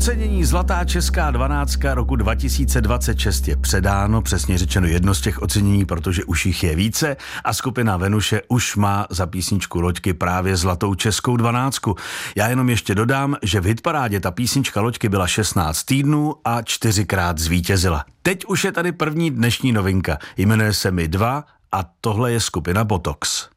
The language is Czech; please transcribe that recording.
Ocenění Zlatá česká 12 roku 2026 je předáno, přesně řečeno jedno z těch ocenění, protože už jich je více a skupina Venuše už má za písničku Loďky právě Zlatou českou 12. Já jenom ještě dodám, že v hitparádě ta písnička Loďky byla 16 týdnů a 4krát zvítězila. Teď už je tady první dnešní novinka, jmenuje se Mi 2 a tohle je skupina Botox.